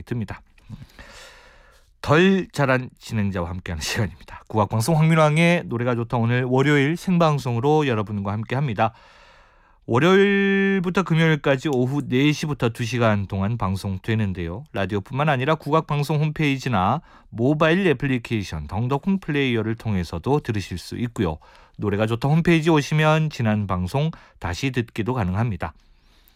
듭니다. 덜 잘한 진행자와 함께하는 시간입니다. 국악방송 황민왕의 노래가 좋다. 오늘 월요일 생방송으로 여러분과 함께합니다. 월요일부터 금요일까지 오후 4시부터 2시간 동안 방송되는데요. 라디오뿐만 아니라 국악방송 홈페이지나 모바일 애플리케이션 덩덕콩 플레이어를 통해서도 들으실 수 있고요. 노래가 좋다 홈페이지 오시면 지난 방송 다시 듣기도 가능합니다.